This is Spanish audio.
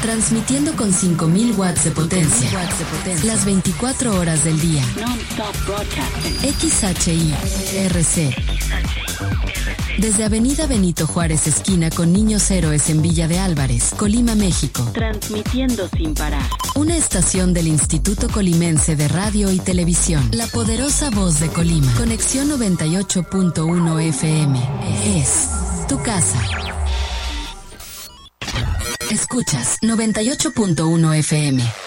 Transmitiendo con 5000 watts de potencia. Las 24 horas del día. XHI-RC. Desde Avenida Benito Juárez, esquina con Niños Héroes en Villa de Álvarez, Colima, México. Transmitiendo sin parar. Una estación del Instituto Colimense de Radio y Televisión. La poderosa voz de Colima. Conexión 98.1 FM. Es tu casa. Escuchas 98.1 FM.